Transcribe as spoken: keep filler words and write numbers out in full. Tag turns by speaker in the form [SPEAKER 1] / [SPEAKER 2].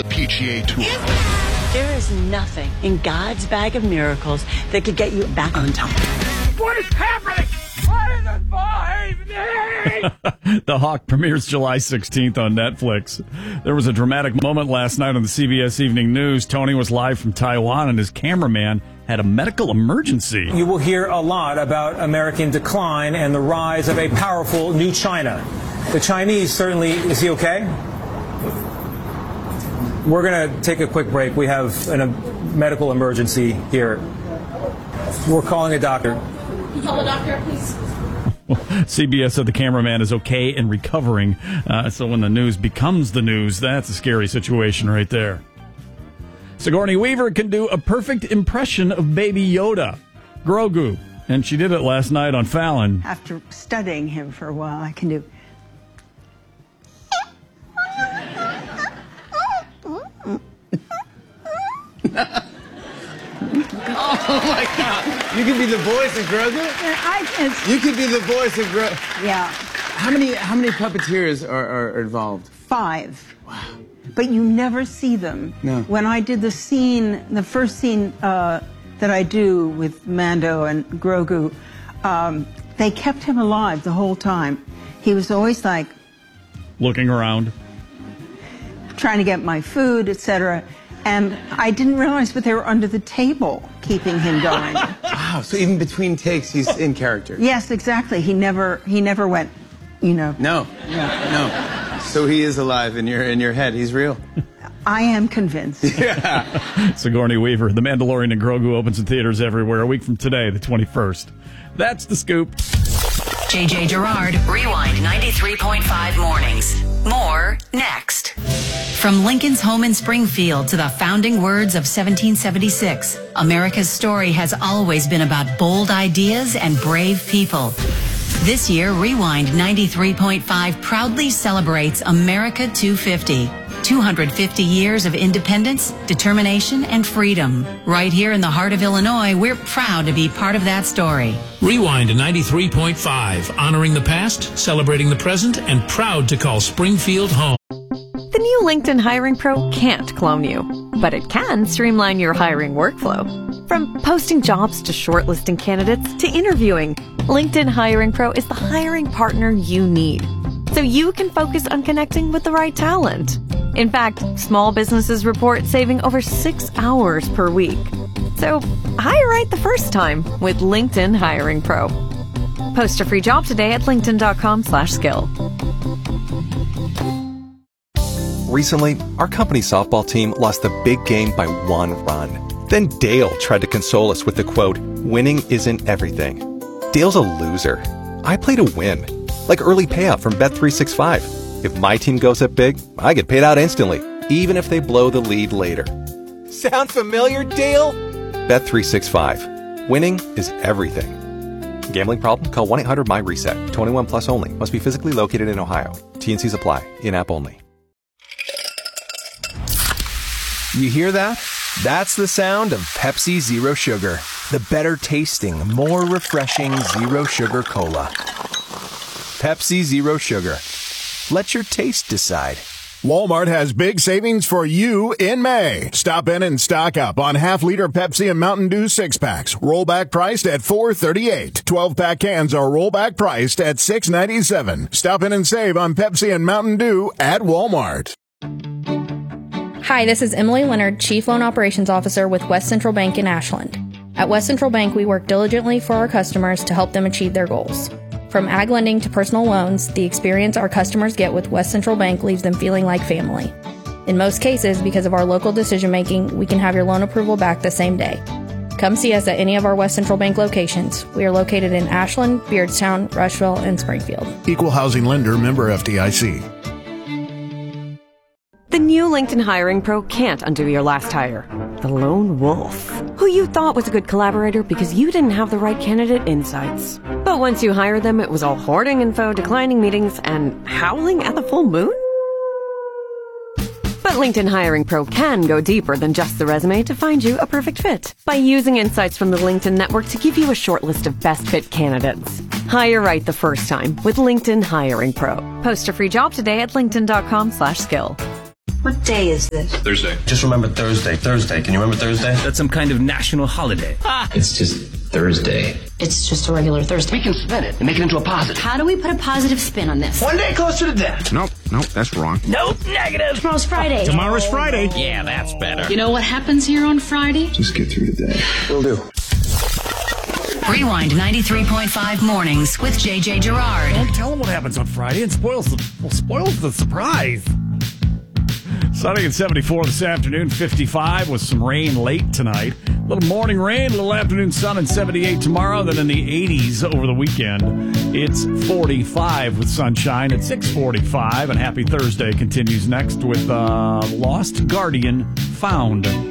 [SPEAKER 1] the P G A Tour.
[SPEAKER 2] There is nothing in God's bag of miracles that could get you back on top.
[SPEAKER 3] What is happening? What is happening?
[SPEAKER 4] The Hawk premieres July sixteenth on Netflix. There was a dramatic moment last night on the C B S Evening News. Tony was live from Taiwan, and his cameraman had a medical emergency.
[SPEAKER 5] You will hear a lot about American decline and the rise of a powerful new China. The Chinese certainly, is he okay? We're going to take a quick break. We have an, a medical emergency here. We're calling a doctor.
[SPEAKER 6] Can you call the doctor, please?
[SPEAKER 4] C B S said the cameraman is okay and recovering. Uh, so when the news becomes the news, that's a scary situation right there. Sigourney Weaver can do a perfect impression of Baby Yoda, Grogu, and she did it last night on Fallon.
[SPEAKER 2] After studying him for a while, I can do...
[SPEAKER 7] Oh my God! You can be the voice of Grogu.
[SPEAKER 2] I can.
[SPEAKER 7] You can be the voice of Grogu.
[SPEAKER 2] Yeah.
[SPEAKER 7] How many how many puppeteers are, are, are involved?
[SPEAKER 2] Five. Wow. But you never see them.
[SPEAKER 7] No.
[SPEAKER 2] When I did the scene, the first scene uh, that I do with Mando and Grogu, um, they kept him alive the whole time. He was always like
[SPEAKER 4] looking around,
[SPEAKER 2] trying to get my food, et cetera. And I didn't realize, but they were under the table keeping him going.
[SPEAKER 7] Wow, so even between takes, he's in character.
[SPEAKER 2] Yes, exactly. He never, he never went, you know.
[SPEAKER 7] No,
[SPEAKER 2] Yeah.
[SPEAKER 7] no. So he is alive in your in your head. He's real.
[SPEAKER 2] I am convinced.
[SPEAKER 7] Yeah.
[SPEAKER 4] Sigourney Weaver, The Mandalorian and Grogu opens in theaters everywhere a week from today, the twenty-first. That's the scoop.
[SPEAKER 8] J J Gerard, Rewind ninety-three point five mornings. More next. From Lincoln's home in Springfield to the founding words of seventeen seventy-six, America's story has always been about bold ideas and brave people. This year, Rewind ninety-three point five proudly celebrates America two fifty. two hundred fifty years of independence, determination, and freedom. Right here in the heart of Illinois, we're proud to be part of that story.
[SPEAKER 9] Rewind ninety-three point five, honoring the past, celebrating the present, and proud to call Springfield home.
[SPEAKER 10] The new LinkedIn Hiring Pro can't clone you, but it can streamline your hiring workflow. From posting jobs to shortlisting candidates to interviewing, LinkedIn Hiring Pro is the hiring partner you need, so you can focus on connecting with the right talent. In fact, small businesses report saving over six hours per week. So hire right the first time with LinkedIn Hiring Pro. Post a free job today at linkedin.com slash skill.
[SPEAKER 11] Recently, our company softball team lost the big game by one run. Then Dale tried to console us with the quote, "Winning isn't everything." Dale's a loser. I play to win, like early payout from Bet three sixty-five. If my team goes up big, I get paid out instantly, even if they blow the lead later. Sound familiar, Dale? Bet three sixty-five. Winning is everything. Gambling problem? Call one eight hundred M Y RESET. twenty-one plus only. Must be physically located in Ohio. T and Cs apply. In-app only.
[SPEAKER 12] You hear that? That's the sound of Pepsi Zero Sugar. The better tasting, more refreshing Zero Sugar Cola. Pepsi Zero Sugar. Let your taste decide.
[SPEAKER 13] Walmart has big savings for you in May. Stop in and stock up on half-liter Pepsi and Mountain Dew six-packs. Rollback priced at four dollars and thirty-eight cents. twelve-pack cans are rollback priced at six dollars and ninety-seven cents. Stop in and save on Pepsi and Mountain Dew at Walmart.
[SPEAKER 14] Hi, this is Emily Leonard, Chief Loan Operations Officer with West Central Bank in Ashland. At West Central Bank, we work diligently for our customers to help them achieve their goals. From ag lending to personal loans, the experience our customers get with West Central Bank leaves them feeling like family. In most cases, because of our local decision-making, we can have your loan approval back the same day. Come see us at any of our West Central Bank locations. We are located in Ashland, Beardstown, Rushville, and Springfield.
[SPEAKER 13] Equal housing lender, member F D I C.
[SPEAKER 10] The new LinkedIn Hiring Pro can't undo your last hire. The lone wolf, who you thought was a good collaborator because you didn't have the right candidate insights. But once you hired them, it was all hoarding info, declining meetings, and howling at the full moon? But LinkedIn Hiring Pro can go deeper than just the resume to find you a perfect fit by using insights from the LinkedIn network to give you a short list of best fit candidates. Hire right the first time with LinkedIn Hiring Pro. Post a free job today at linkedin.com slash skill.
[SPEAKER 1] What day is this?
[SPEAKER 15] Thursday. Just remember Thursday. Thursday. Can you remember Thursday?
[SPEAKER 16] That's some kind of national holiday.
[SPEAKER 15] Ah. It's just Thursday.
[SPEAKER 1] It's just a regular Thursday.
[SPEAKER 16] We can spin it and make it into a positive.
[SPEAKER 1] How do we put a positive spin on this?
[SPEAKER 16] One day closer to death.
[SPEAKER 3] Nope, nope, that's wrong.
[SPEAKER 16] Nope, negative.
[SPEAKER 1] Tomorrow's Friday.
[SPEAKER 3] Tomorrow's Friday.
[SPEAKER 16] Yeah, that's better.
[SPEAKER 1] You know what happens here on Friday?
[SPEAKER 15] Just get through the day. Will do.
[SPEAKER 8] Rewind ninety-three point five mornings with J J Gerard.
[SPEAKER 4] Don't tell them what happens on Friday. It spoils the, well, spoils the surprise. Sunny at seventy-four this afternoon, fifty-five with some rain late tonight. A little morning rain, a little afternoon sun, and seventy-eight tomorrow. Then in the eighties over the weekend, it's forty-five with sunshine at six forty-five. And Happy Thursday continues next with uh, Lost Guardian Found.